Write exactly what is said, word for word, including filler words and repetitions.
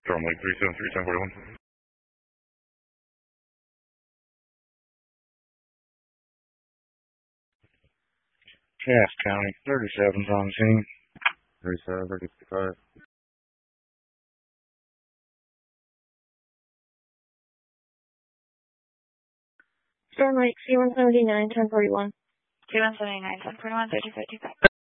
Storm Lake three seven three, ten forty-one. Cass County, thirty-seven's on scene. thirty-seven, thirty-five. Storm Lake C one seventy-nine, ten forty-one. C one seventy-nine, ten forty-one, thirty-five, two five.